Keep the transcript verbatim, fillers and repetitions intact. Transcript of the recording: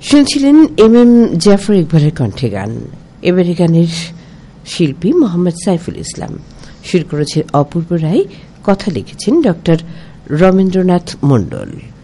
শুনছিলেন M M Zafar ইকবালের কণ্ঠে গান। এবারে গানের শিল্পী মোহাম্মদ সাইফুল ইসলাম, সুর করেছেন অপূর্ব রায়, কথা লিখেছেন ডক্টর রবীন্দ্রনাথ মণ্ডল।